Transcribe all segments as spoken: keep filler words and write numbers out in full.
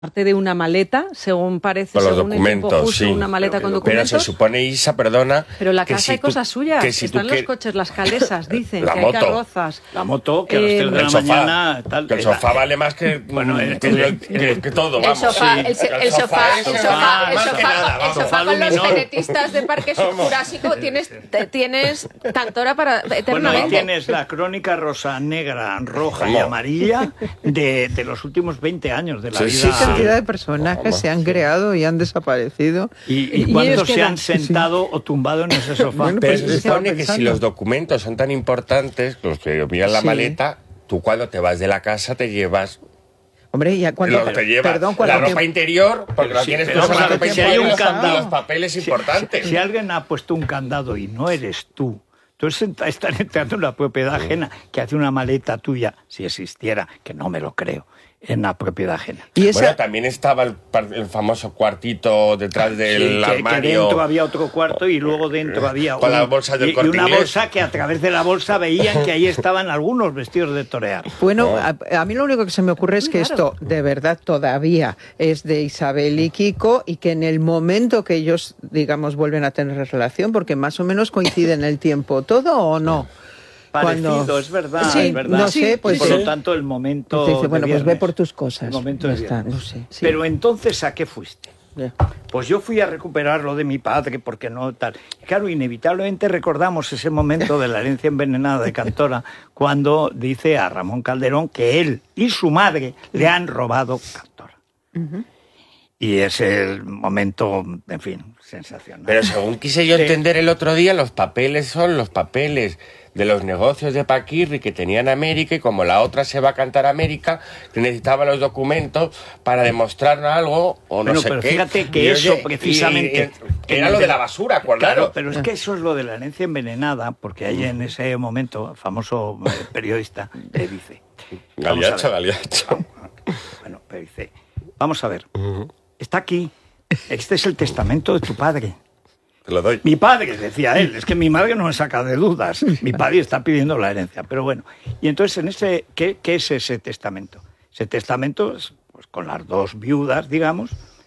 parte de una maleta, según parece, con los según documentos, el tiempo justo, sí. una maleta pero, con documentos. Pero se supone, Isa, perdona... Pero en la que casa si hay tú, cosas suyas, que si están tú los que... coches, las calesas, dicen, la que moto. hay carrozas. La moto, que a las Eh, tres de la el sofá, mañana... Tal, que el sofá vale más que, bueno, que, el, que, el, que, que todo, El vamos. sofá, Sí. el, se- el sofá, el ese, sofá, el más sofá, que nada, el vamos. sofá con los Luminor. genetistas de Parque Jurásico tienes, te- tienes tanta hora para Bueno, ahí eternamente. tienes la crónica rosa, negra, roja y ¿Cómo? amarilla de, de los últimos veinte años de la Sí, vida. sí, ¿Qué sí. cantidad de personajes Vamos. se han creado y han desaparecido? Y, y, Y cuántos ellos se quedan. han sentado o tumbado en ese sofá. Bueno, Pero pues se estaba supone que si pensando. los documentos son tan importantes, los que miran la Sí. maleta, tú cuando te vas de la casa te llevas... Hombre, ya cuando Lo, te llevas perdón, la cuánto ropa tiempo- interior, porque la Sí, tienes pero puesta la vamos a ropa ver, si hay interior un y los- candado. los papeles importantes. Si, si alguien ha puesto un candado y no eres tú, entonces están entrando en la propiedad ajena, que hace una maleta tuya, si existiera, que no me lo creo, en la propiedad ajena. Y esa, Bueno, también estaba el, par- el famoso cuartito detrás del Sí, que, que armario. dentro había otro cuarto y luego dentro había Con un- las bolsas del y, y Corte una Inglés. bolsa que a través de la bolsa veían que ahí estaban algunos vestidos de torear. bueno, a, a mí lo único que se me ocurre es que Muy raro. esto de verdad todavía es de Isabel y Kiko y que en el momento que ellos, digamos, vuelven a tener relación, porque más o menos coincide en el tiempo todo o no. Parecido, Cuando- es verdad, Sí, es verdad. no sé, pues por sí. lo tanto el momento Entonces dice, de bueno, pues ve viernes. por tus cosas. El momento Ya de está, viernes. no sé. Sí. Pero entonces, ¿a qué fuiste? Ya. Pues yo fui a recuperar lo de mi padre, porque no tal. Y claro, inevitablemente recordamos ese momento de la herencia envenenada de Cantora, cuando dice a Ramón Calderón que él y su madre le han robado Cantora. Y es el momento, en fin, sensacional. Pero según quise yo Sí. entender el otro día, los papeles son los papeles de los negocios de Paquirri que tenían América, y como la otra se va a cantar a América, que necesitaba los documentos para demostrar algo o no Bueno, sé pero qué. fíjate que Y, eso oye, precisamente- y- y- era lo de la basura, acordaros. Claro, pero es que eso es lo de la herencia envenenada, porque ahí en ese momento, el famoso eh, periodista le dice... vamos a Galiacho, ver. Galiacho. Bueno, pero dice, vamos a ver, está aquí, este es el testamento de tu padre. Te lo doy. Mi padre, decía él, es que mi madre no me saca de dudas, mi padre está pidiendo la herencia, pero bueno. Y entonces, en ese, ¿qué, qué es ese testamento? Ese testamento, es, pues, con las dos viudas, digamos,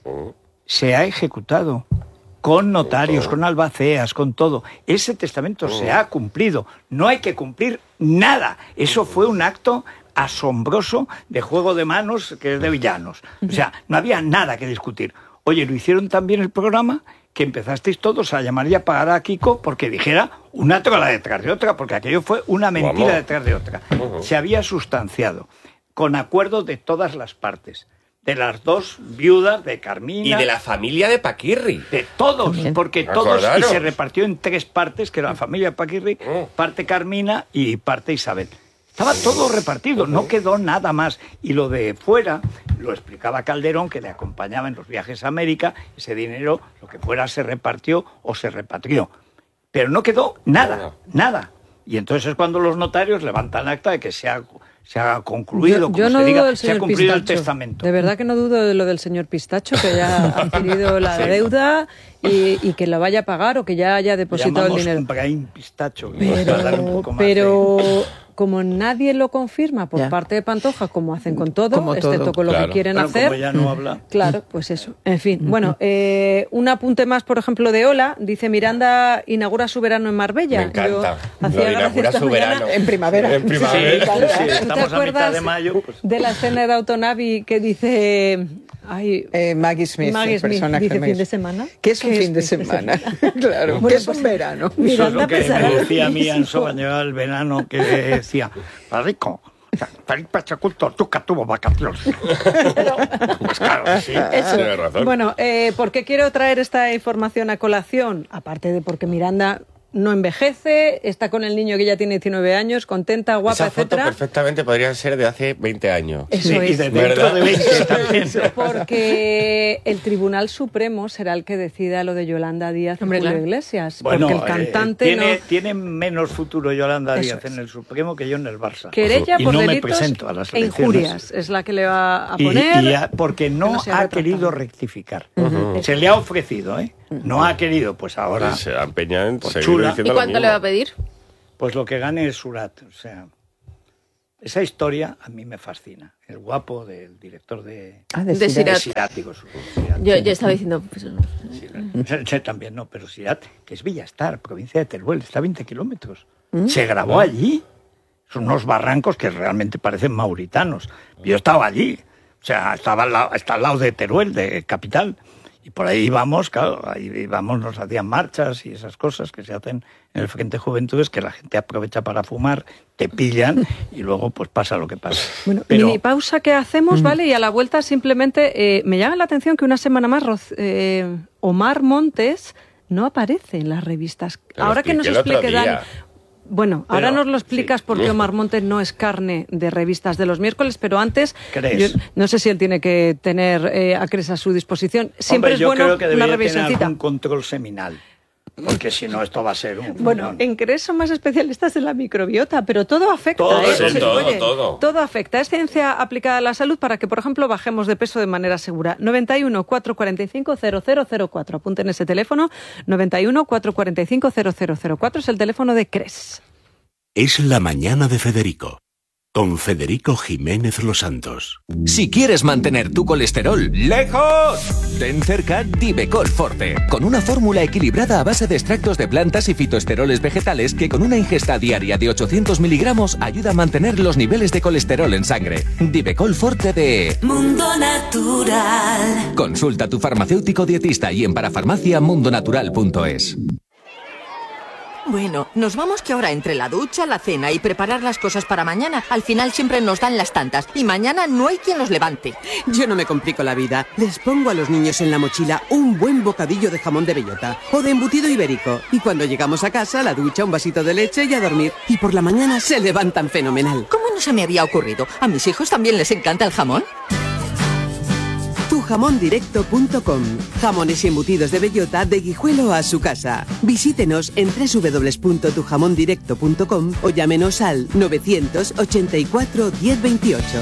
se ha ejecutado con notarios, con albaceas, con todo. Ese testamento se ha cumplido, no hay que cumplir nada. Eso fue un acto asombroso de juego de manos que es de villanos. O sea, no había nada que discutir. Oye, lo hicieron también el programa que empezasteis todos a llamar y a pagar a Kiko porque dijera una trola detrás de otra, porque aquello fue una mentira Vamos. detrás de otra. Se había sustanciado con acuerdo de todas las partes, de las dos viudas, de Carmina... Y de la familia de Paquirri. De todos, porque todos, y Acordaros. se repartió en tres partes, que era la familia Paquirri, Mm. parte Carmina y parte Isabel. Estaba todo repartido, no quedó nada más. Y lo de fuera, lo explicaba Calderón, que le acompañaba en los viajes a América, ese dinero, lo que fuera, se repartió o se repatrió. Pero no quedó nada, Nada. nada. Y entonces es cuando los notarios levantan acta de que se ha, se ha concluido, Yo, como yo no se dudo diga, del se ha señor cumplido Pistacho. el testamento. De verdad que no dudo de lo del señor Pistacho, que haya adquirido la Sí. deuda y, y que lo vaya a pagar o que ya haya depositado el Llamamos dinero. un Brahim Pistacho, que nos va a dar un Pero, poco más de- pero como nadie lo confirma por Ya. parte de Pantoja, como hacen con todo, Como excepto todo, con lo claro. que quieren Bueno, hacer. como ya no habla. Claro, pues eso. En fin, bueno, eh, un apunte más, por ejemplo, de Ola. Dice, Miranda inaugura su verano en Marbella. Me encanta. Yo Lo hacía gracia inaugura esta su mañana. verano. En primavera. En primavera. Sí, ¿Tú sí, te estamos a mitad acuerdas de mayo. Pues, de la escena de Autonavi que dice... Ay, Eh, Maggie Smith, Maggie el Smith, personaje dice Maggie fin de Smith. semana. ¿Qué es un ¿Qué fin de es fin de semana? semana? Claro, Bueno, ¿qué es pues, un verano? eso es Miranda lo que pensará me lo decía a mí mismo. Anso cuando llegaba el verano, que decía, Rico, Felipe Chaculto, tú que tuvo vacaciones. Pues claro, sí. Eso. Tienes razón. Bueno, eh, ¿por qué quiero traer esta información a colación? Aparte de porque Miranda no envejece, está con el niño que ya tiene diecinueve años, contenta, guapa, Esa foto etcétera. perfectamente podría ser de hace veinte años. Eso Sí, y es. de dentro ¿Verdad? de veinte también. Porque el Tribunal Supremo será el que decida lo de Yolanda Díaz y Hombre, Julio claro. Iglesias. Bueno, porque el cantante eh, tiene, no... tiene menos futuro Yolanda Eso Díaz es. en el Supremo que yo en el Barça. Querella y por no me delitos presento a las e elecciones. injurias es la que le va a Y- poner. y a- porque no, no se ha ha retratado. querido rectificar. Se le ha ofrecido, ¿eh? No ha querido, pues ahora, Se ha empeñado en Pues seguir chula. diciendo ¿Y lo cuánto mismo. le va a pedir? pues lo que gane es Surat. O sea, Esa historia a mí me fascina. El guapo del director de... Ah, de De Sirate. Sirate. Sirate, digo, su- Sirate. Yo, yo estaba diciendo... pues, Sirate. Sí, también no, pero Sirate, que es Villastar, provincia de Teruel, está a veinte kilómetros. Se grabó allí. Son unos barrancos que realmente parecen mauritanos. Yo estaba allí. O sea, estaba al lado, está al lado de Teruel, de capital. Y por ahí íbamos, claro, ahí íbamos, nos hacían marchas y esas cosas que se hacen en el Frente Juventudes, que la gente aprovecha para fumar, te pillan y luego pues pasa lo que pasa. Bueno, Pero- mini pausa que hacemos, ¿vale? Y a la vuelta simplemente eh, me llama la atención que una semana más Roz- eh, Omar Montes no aparece en las revistas. Te lo Ahora que nos expliqué el otro explique día. Dan... Bueno, ahora Pero, nos lo explicas sí. por qué Omar Montes no es carne de revistas de los miércoles, pero antes, ¿Crees? yo no sé si él tiene que tener eh, a Cres a su disposición. Siempre Hombre, es yo bueno creo que una debería tener revisioncita. algún control seminal, porque si no esto va a ser un... Bueno, no. en Cres son más especialistas en la microbiota, pero todo afecta. Todo, ¿eh? sí, Sí, todo, oye, todo. todo afecta. Es ciencia aplicada a la salud para que, por ejemplo, bajemos de peso de manera segura. noventa y uno, cuatrocientos cuarenta y cinco, cero cero cero cuatro. Apunten ese teléfono. noventa y uno, cuatrocientos cuarenta y cinco, cero cero cero cuatro es el teléfono de Cres. Es la mañana de Federico, con Federico Jiménez Los Santos. Si quieres mantener tu colesterol lejos, ten cerca Divecol Forte, con una fórmula equilibrada a base de extractos de plantas y fitoesteroles vegetales que con una ingesta diaria de ochocientos miligramos ayuda a mantener los niveles de colesterol en sangre. Divecol Forte de Mundo Natural. Consulta a tu farmacéutico dietista y en parafarmacia mundonatural punto es. Bueno, nos vamos que ahora entre la ducha, la cena y preparar las cosas para mañana, al final siempre nos dan las tantas y mañana no hay quien los levante. Yo no me complico la vida. Les pongo a los niños en la mochila un buen bocadillo de jamón de bellota o de embutido ibérico. Y cuando llegamos a casa, la ducha, un vasito de leche y a dormir. Y por la mañana se levantan fenomenal. ¿Cómo no se me había ocurrido? ¿A mis hijos también les encanta el jamón? tu jamón directo punto com. Jamones y embutidos de bellota de Guijuelo a su casa. Visítenos en doble u doble u doble u punto tu jamón directo punto com o llámenos al novecientos ochenta y cuatro diez veintiocho.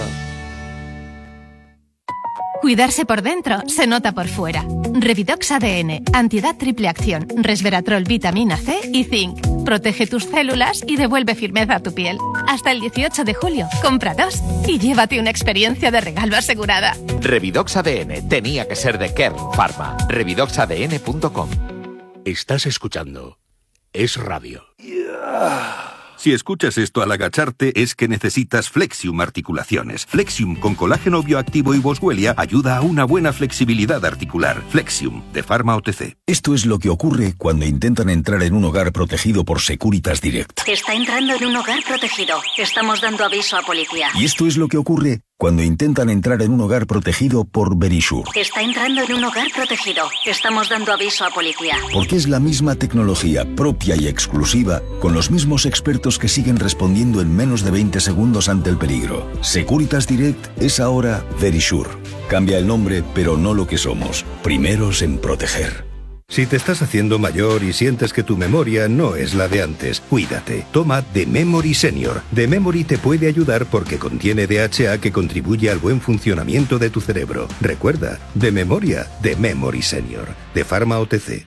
Cuidarse por dentro se nota por fuera. Revidox A D N, antiedad triple acción, resveratrol, vitamina C y zinc. Protege tus células y devuelve firmeza a tu piel. Hasta el dieciocho de julio, compra dos y llévate una experiencia de regalo asegurada. Revidox A D N tenía que ser de Kern Pharma. revidox a d n punto com. Estás escuchando Es Radio. Si escuchas esto al agacharte es que necesitas Flexium Articulaciones. Flexium con colágeno bioactivo y boswellia ayuda a una buena flexibilidad articular. Flexium, de Pharma O T C. Esto es lo que ocurre cuando intentan entrar en un hogar protegido por Securitas Direct. Está entrando en un hogar protegido. Estamos dando aviso a policía. Y esto es lo que ocurre cuando intentan entrar en un hogar protegido por Verisure. Está entrando en un hogar protegido. Estamos dando aviso a policía. Porque es la misma tecnología propia y exclusiva con los mismos expertos que siguen respondiendo en menos de veinte segundos ante el peligro. Securitas Direct es ahora Verisure. Cambia el nombre, pero no lo que somos. Primeros en proteger. Si te estás haciendo mayor y sientes que tu memoria no es la de antes, cuídate. Toma The Memory Senior. The Memory te puede ayudar porque contiene D H A que contribuye al buen funcionamiento de tu cerebro. Recuerda, de memoria, The Memory Senior. De Pharma O T C.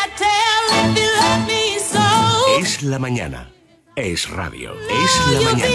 Es la mañana. Es radio. Es la mañana.